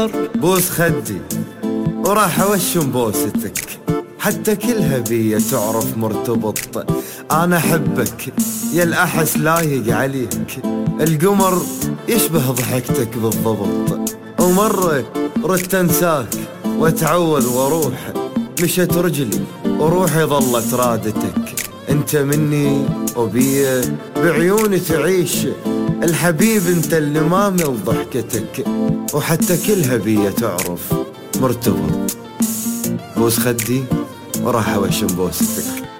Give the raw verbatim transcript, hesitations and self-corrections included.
بوس خدي وراح اوشم بوستك، حتى كل هبية تعرف مرتبط. انا احبك يا الاحس لايق عليك، القمر يشبه ضحكتك بالضبط. ومرة ردت انساك واتعوذ واروح، مشت رجلي وروحي ظلت رادتك. انت مني وبي بعيوني تعيش، الحبيب انت اللي مامل ضحكتك، وحتى كل هبية تعرف مرتبط. بوس خدي وراح اوشم بوستك.